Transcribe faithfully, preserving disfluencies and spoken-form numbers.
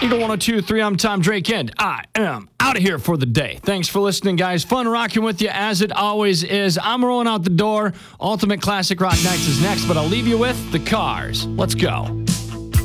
Eagle one oh two point three, I'm Tom Drake, and I am out of here for the day. Thanks for listening, guys. Fun rocking with you, as it always is. I'm rolling out the door. Ultimate Classic Rock Nights is next, but I'll leave you with the Cars. Let's go.